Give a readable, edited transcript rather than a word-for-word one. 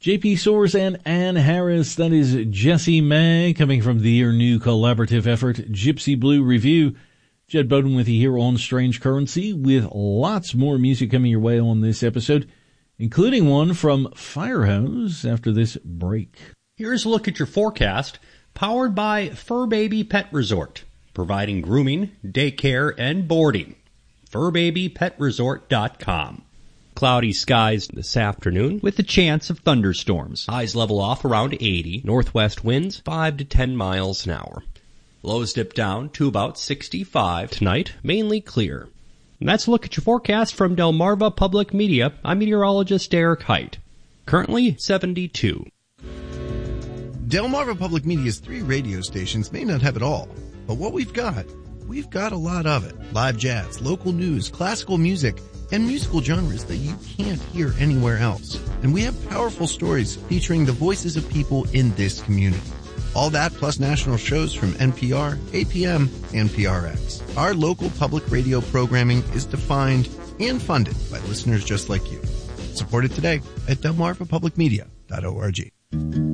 JP Soares and Ann Harris. That is Jessie May coming from their new collaborative effort, Gypsy Blue Review. Jed Bowden with you here on Strange Currency with lots more music coming your way on this episode, including one from Firehose after this break. Here's a look at your forecast, powered by Fur Baby Pet Resort, providing grooming, daycare, and boarding. FurBabyPetResort.com. Cloudy skies this afternoon with a chance of thunderstorms. Highs level off around 80. Northwest winds 5 to 10 miles an hour. Lows dip down to about 65. Tonight, mainly clear. And that's a look at your forecast from Delmarva Public Media. I'm meteorologist Eric Height. Currently 72. Delmarva Public Media's 3 radio stations may not have it all, but what we've got a lot of it. Live jazz, local news, classical music, and musical genres that you can't hear anywhere else. And we have powerful stories featuring the voices of people in this community. All that plus national shows from NPR, APM, and PRX. Our local public radio programming is defined and funded by listeners just like you. Support it today at delmarvapublicmedia.org.